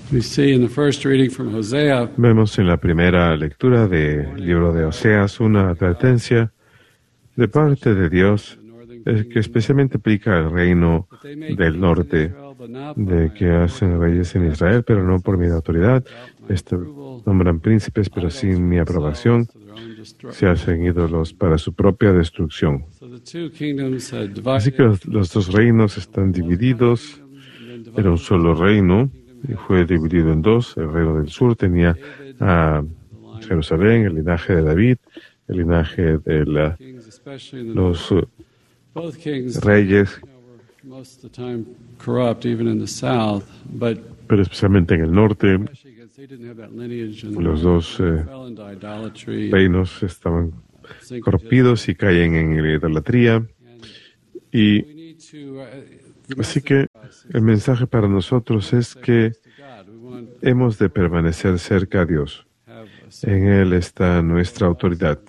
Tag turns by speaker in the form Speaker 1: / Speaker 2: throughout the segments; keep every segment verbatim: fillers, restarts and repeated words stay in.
Speaker 1: We see in the first reading from Hosea,
Speaker 2: Vemos en la primera lectura del libro de Oseas una advertencia de parte de Dios eh, que especialmente aplica al reino del norte, de que hacen reyes en Israel, pero no por mi autoridad. Este, nombran príncipes, pero sin mi aprobación. Se hacen ídolos para su propia destrucción. Así que los, los dos reinos están divididos. Era un solo reino y fue dividido en dos. El reino del sur tenía a Jerusalén, el linaje de David, el linaje de la, los uh, reyes, pero especialmente en el norte, los dos eh, reinos estaban corrompidos y caen en la idolatría. Y así que el mensaje para nosotros es que hemos de permanecer cerca a Dios. En Él está nuestra autoridad.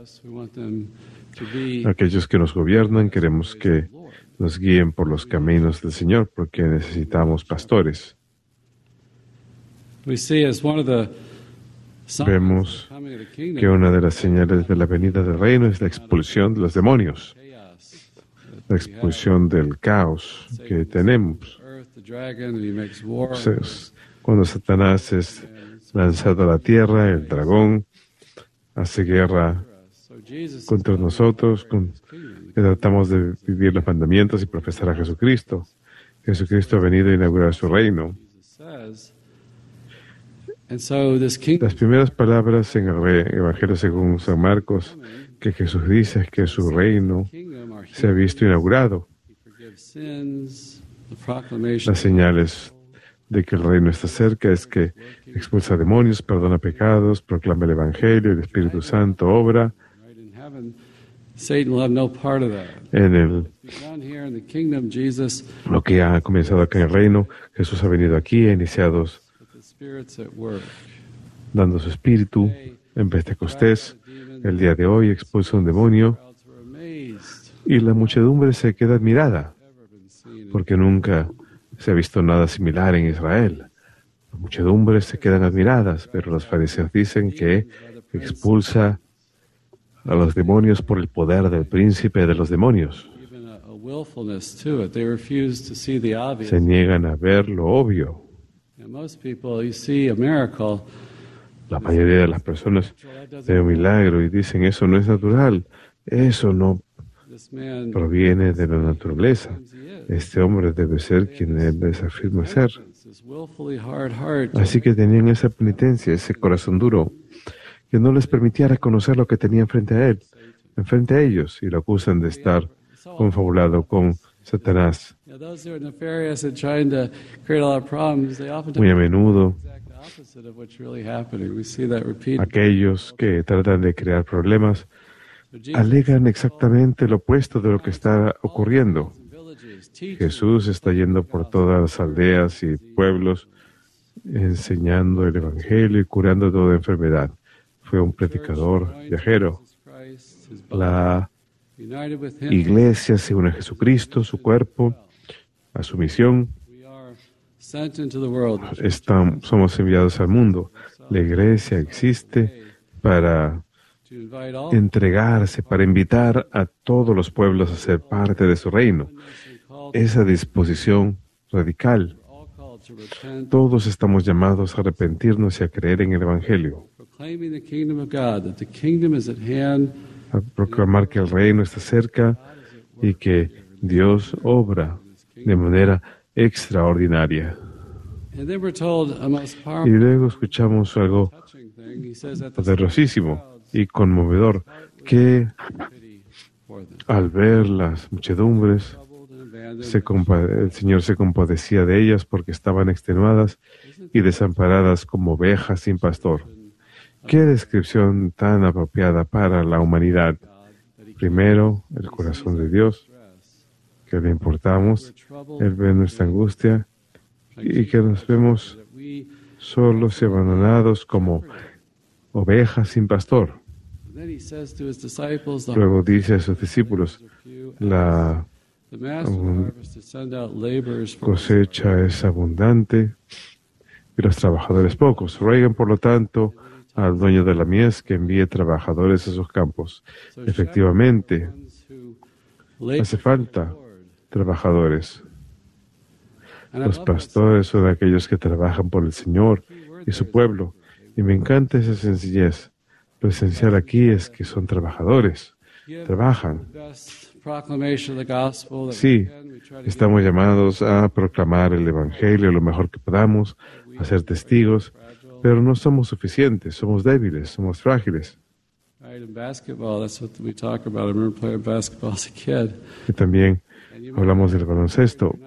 Speaker 2: Aquellos que nos gobiernan queremos que nos guíen por los caminos del Señor, porque necesitamos pastores. Vemos que una de las señales de la venida del reino es la expulsión de los demonios, la expulsión del caos que tenemos. Cuando Satanás es lanzado a la tierra, el dragón hace guerra contra nosotros, con, que tratamos de vivir los mandamientos y profesar a Jesucristo. Jesucristo ha venido a inaugurar su reino. Las primeras palabras en el Evangelio según San Marcos que Jesús dice es que su reino se ha visto inaugurado. Las señales de que el reino está cerca es que expulsa demonios, perdona pecados, proclama el Evangelio, el Espíritu Santo obra. En el, lo que ha comenzado acá en el reino, Jesús ha venido aquí, ha iniciado dando su espíritu en Pentecostés. El día de hoy expulsa un demonio y la muchedumbre se queda admirada porque nunca se ha visto nada similar en Israel. Las muchedumbres se quedan admiradas, pero los fariseos dicen que expulsa a los demonios por el poder del príncipe de los demonios. Se niegan a ver lo obvio. La mayoría de las personas ven un milagro y dicen, eso no es natural, eso no proviene de la naturaleza. Este hombre debe ser quien él les afirma ser. Así que tenían esa penitencia, ese corazón duro, que no les permitía reconocer lo que tenían frente a él, enfrente a ellos, y lo acusan de estar confabulado con Satanás. Muy a menudo, aquellos que tratan de crear problemas alegan exactamente lo opuesto de lo que está ocurriendo. Jesús está yendo por todas las aldeas y pueblos enseñando el Evangelio y curando toda enfermedad. Fue un predicador viajero. La iglesia se une a Jesucristo, su cuerpo, a su misión. Estamos, somos enviados al mundo. La iglesia existe para entregarse, para invitar a todos los pueblos a ser parte de su reino. Esa disposición radical. Todos estamos llamados a arrepentirnos y a creer en el Evangelio. A proclamar que el reino está cerca y que Dios obra de manera extraordinaria. Y luego escuchamos algo poderosísimo y conmovedor, que al ver las muchedumbres, se el Señor se compadecía de ellas porque estaban extenuadas y desamparadas como ovejas sin pastor. ¡Qué descripción tan apropiada para la humanidad! Primero, el corazón de Dios, que le importamos. Él ve nuestra angustia y que nos vemos solos y abandonados como ovejas sin pastor. Luego dice a sus discípulos, la cosecha es abundante, y los trabajadores pocos. Ruegan, por lo tanto, al dueño de la mies que envíe trabajadores a sus campos. Efectivamente, hace falta trabajadores. Los pastores son aquellos que trabajan por el Señor y su pueblo. Y me encanta esa sencillez. Lo esencial aquí es que son trabajadores. Trabajan. Sí, estamos llamados a proclamar el Evangelio lo mejor que podamos, a ser testigos, pero no somos suficientes, somos débiles, somos frágiles. Y también hablamos del baloncesto.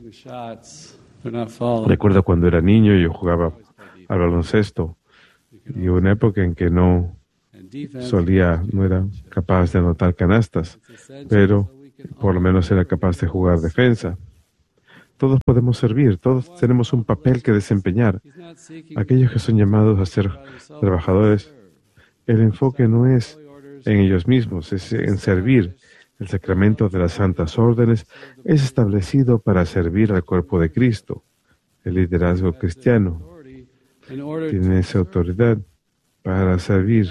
Speaker 2: Recuerdo cuando era niño yo jugaba al baloncesto y hubo una época en que no solía, no era capaz de anotar canastas, pero por lo menos era capaz de jugar defensa. Todos podemos servir, todos tenemos un papel que desempeñar. Aquellos que son llamados a ser trabajadores, el enfoque no es en ellos mismos, es en servir. El sacramento de las santas órdenes es establecido para servir al cuerpo de Cristo. El liderazgo cristiano tiene esa autoridad para servir.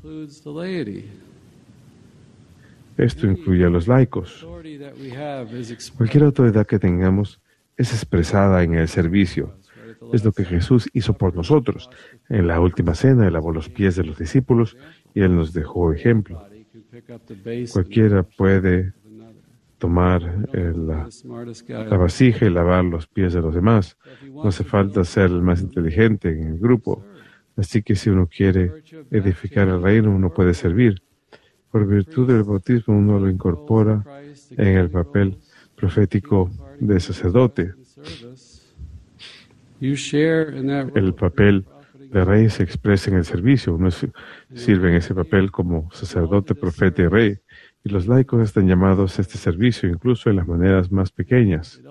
Speaker 2: Esto incluye a los laicos. Cualquier autoridad que tengamos es expresada en el servicio. Es lo que Jesús hizo por nosotros. En la última cena, Él lavó los pies de los discípulos y Él nos dejó ejemplo. Cualquiera puede tomar eh, la, la vasija y lavar los pies de los demás. No hace falta ser el más inteligente en el grupo. Así que si uno quiere edificar el reino, uno puede servir. Por virtud del bautismo, uno lo incorpora en el papel profético de sacerdote. El papel de rey se expresa en el servicio. Uno sirve en ese papel como sacerdote, profeta y rey. Y los laicos están llamados a este servicio, incluso en las maneras más pequeñas.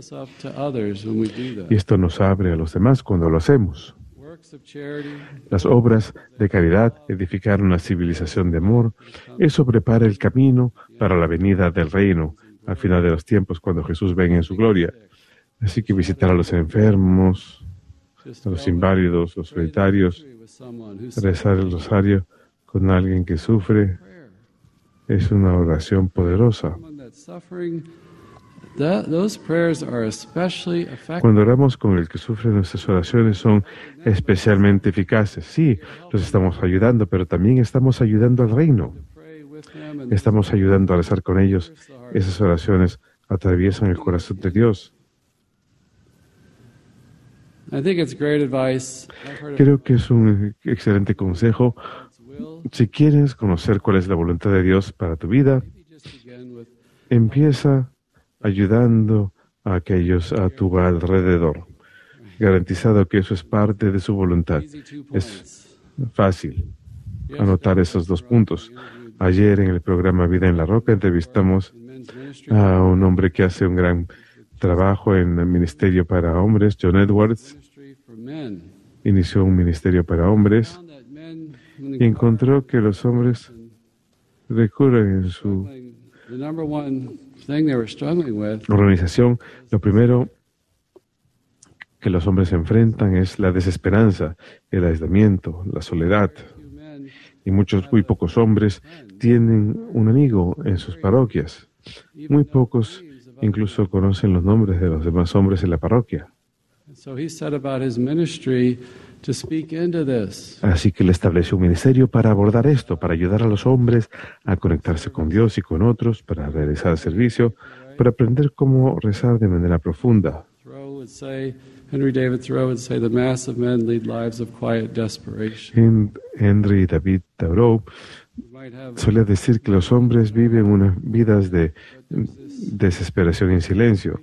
Speaker 2: Y esto nos abre a los demás cuando lo hacemos. Las obras de caridad edificar una civilización de amor. Eso prepara el camino para la venida del reino al final de los tiempos, cuando Jesús venga en su gloria. Así que visitar a los enfermos, a los inválidos, los solitarios, rezar el rosario con alguien que sufre, es una oración poderosa. Cuando oramos con el que sufre, nuestras oraciones son especialmente eficaces. Sí, los estamos ayudando, pero también estamos ayudando al reino. Estamos ayudando a rezar con ellos. Esas oraciones atraviesan el corazón de Dios. Creo que es un excelente consejo. Si quieres conocer cuál es la voluntad de Dios para tu vida, empieza ayudando a aquellos a tu alrededor. Garantizado que eso es parte de su voluntad. Es fácil anotar esos dos puntos. Ayer en el programa Vida en la Roca entrevistamos a un hombre que hace un gran trabajo en el ministerio para hombres, John Edwards. Inició un ministerio para hombres y encontró que los hombres recurren en su organización. Lo primero que los hombres enfrentan es la desesperanza, el aislamiento, la soledad. Y muchos, muy pocos hombres tienen un amigo en sus parroquias. Muy pocos incluso conocen los nombres de los demás hombres en la parroquia. Así que le estableció un ministerio para abordar esto, para ayudar a los hombres a conectarse con Dios y con otros, para realizar servicio, para aprender cómo rezar de manera profunda.
Speaker 3: Henry David Thoreau would say, the mass of men lead lives of quiet desperation.
Speaker 2: Henry David Thoreau solía decir que los hombres viven unas vidas de desesperación en silencio.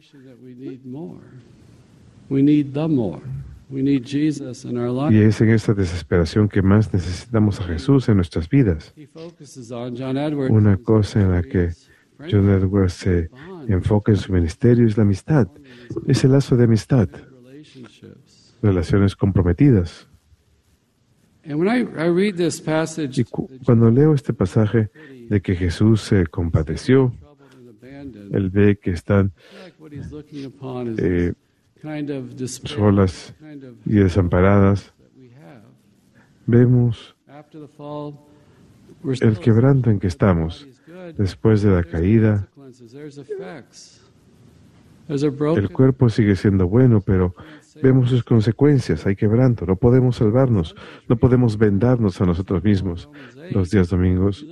Speaker 2: Y es en esta desesperación que más necesitamos a Jesús en nuestras vidas. Una cosa en la que John Edwards se enfoca en su ministerio es la amistad. Es el lazo de amistad. Relaciones comprometidas. Y cu- cuando leo este pasaje de que Jesús se compadeció, él ve que están eh, solas y desamparadas, vemos el quebranto en que estamos después de la caída. El cuerpo sigue siendo bueno, pero vemos sus consecuencias. Hay quebranto, no podemos salvarnos, no podemos vendarnos a nosotros mismos. Los días domingos,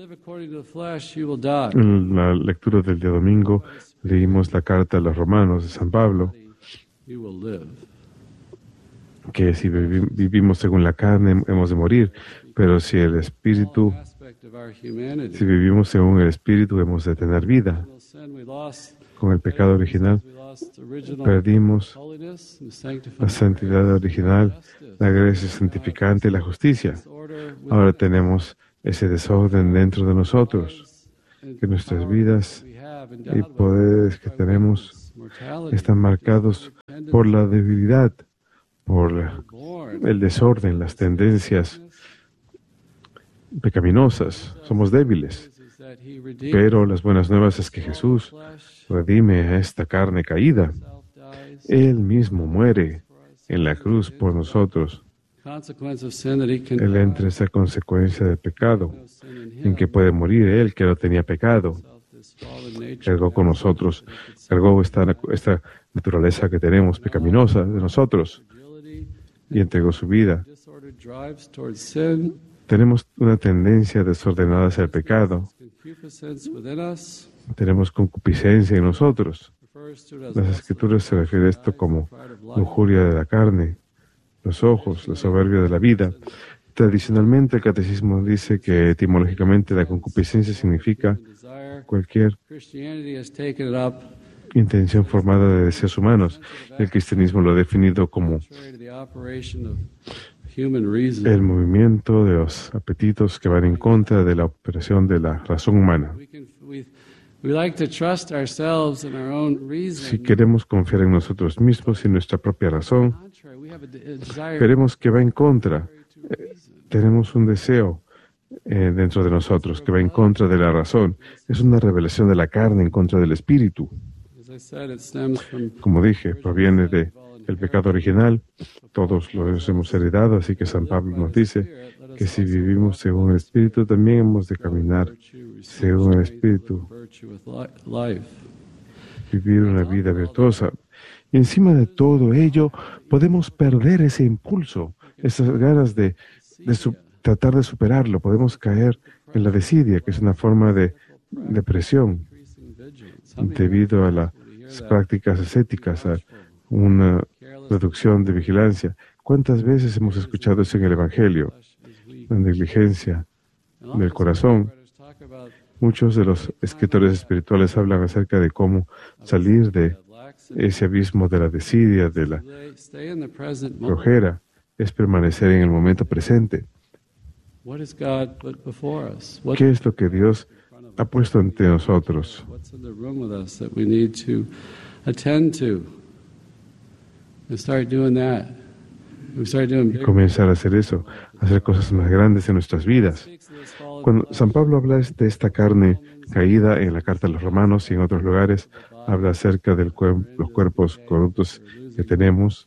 Speaker 2: en la lectura del día domingo, leímos la carta a los Romanos de San Pablo, que si vivi- vivimos según la carne hemos de morir, pero si el Espíritu, si vivimos según el Espíritu hemos de tener vida. Con el pecado original perdimos la santidad original, la gracia santificante y la justicia. Ahora tenemos ese desorden dentro de nosotros, que nuestras vidas y poderes que tenemos están marcados por la debilidad, por el desorden, las tendencias pecaminosas. Somos débiles. Pero las buenas nuevas es que Jesús redime a esta carne caída. Él mismo muere en la cruz por nosotros. Él entra esa consecuencia del pecado, en que puede morir Él, que no tenía pecado. Cargó con nosotros, cargó esta, esta naturaleza que tenemos pecaminosa de nosotros y entregó su vida. Tenemos una tendencia desordenada hacia el pecado. Tenemos concupiscencia en nosotros. Las Escrituras se refieren a esto como lujuria de la carne, los ojos, la soberbia de la vida. Tradicionalmente el catecismo dice que etimológicamente la concupiscencia significa cualquier intención formada de deseos humanos. El cristianismo lo ha definido como el movimiento de los apetitos que van en contra de la operación de la razón humana. Si queremos confiar en nosotros mismos y en nuestra propia razón, veremos que va en contra. Eh, tenemos un deseo eh, dentro de nosotros que va en contra de la razón. Es una revelación de la carne en contra del espíritu. Como dije, proviene de el pecado original. Todos los hemos heredado, así que San Pablo nos dice que si vivimos según el Espíritu, también hemos de caminar según el Espíritu. Vivir una vida virtuosa. Y encima de todo ello, podemos perder ese impulso, esas ganas de, de su, tratar de superarlo. Podemos caer en la desidia, que es una forma de depresión, debido a las prácticas ascéticas, a una reducción de vigilancia. ¿Cuántas veces hemos escuchado eso en el Evangelio? La negligencia del corazón. Muchos de los escritores espirituales hablan acerca de cómo salir de ese abismo de la desidia, de la flojera, es permanecer en el momento presente. ¿Qué es lo que Dios ha puesto ante nosotros? Y comenzar a hacer eso, hacer cosas más grandes en nuestras vidas. Cuando San Pablo habla de esta carne caída en la carta a los Romanos y en otros lugares, habla acerca de cuer- los cuerpos corruptos que tenemos,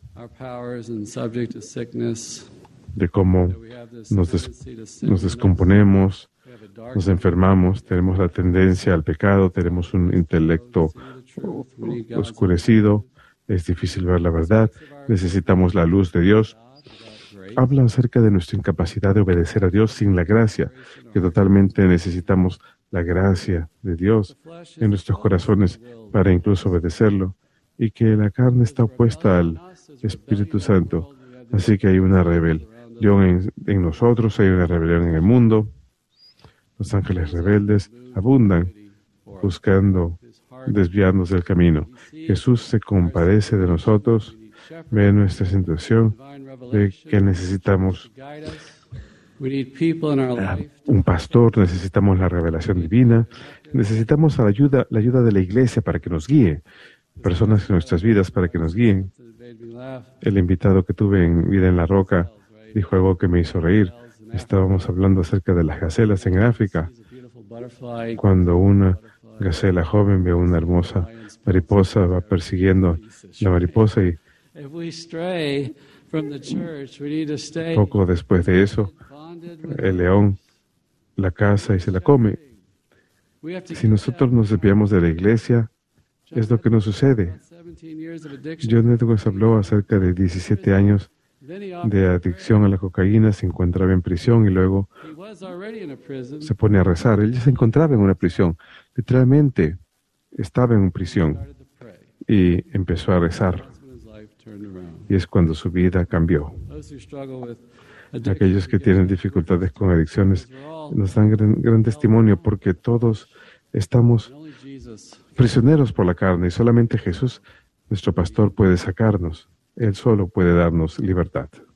Speaker 2: de cómo nos, des- nos descomponemos, nos enfermamos, tenemos la tendencia al pecado, tenemos un intelecto oscurecido, es difícil ver la verdad, necesitamos la luz de Dios. Habla acerca de nuestra incapacidad de obedecer a Dios sin la gracia, que totalmente necesitamos la gracia de Dios en nuestros corazones para incluso obedecerlo, y que la carne está opuesta al Espíritu Santo. Así que hay una rebelión en, en nosotros, hay una rebelión en el mundo. Los ángeles rebeldes abundan buscando desviarnos del camino. Jesús se compadece de nosotros, ve nuestra situación, ve que necesitamos un pastor, necesitamos la revelación divina, necesitamos la ayuda, la ayuda de la iglesia para que nos guíe, personas en nuestras vidas para que nos guíen. El invitado que tuve en Vida en la Roca dijo algo que me hizo reír. Estábamos hablando acerca de las gacelas en África. Cuando una gacela joven ve una hermosa mariposa, va persiguiendo la mariposa y
Speaker 3: If we stray from the church, we need to stay
Speaker 2: Poco después de eso,
Speaker 3: bonded with
Speaker 2: el león la caza y se la come.
Speaker 3: We have to
Speaker 2: Si nosotros nos desviamos de la iglesia, es lo que nos sucede.
Speaker 3: seventeen years of addiction.
Speaker 2: John Edwards habló acerca de diecisiete años
Speaker 3: Then he
Speaker 2: de
Speaker 3: offered
Speaker 2: adicción a la cocaína, se encontraba en prisión y luego
Speaker 3: he was already in a prison.
Speaker 2: se pone a rezar. Él ya se encontraba en una prisión, literalmente estaba en una prisión
Speaker 3: Started to pray.
Speaker 2: y empezó a rezar.
Speaker 3: That's when his life turned around.
Speaker 2: Y es cuando su vida cambió.
Speaker 3: Those who struggle with
Speaker 2: Aquellos que tienen dificultades con adicciones nos dan gran, gran testimonio porque todos estamos
Speaker 3: only Jesus
Speaker 2: prisioneros por la carne y solamente Jesús, nuestro pastor, puede sacarnos. Él solo puede darnos libertad.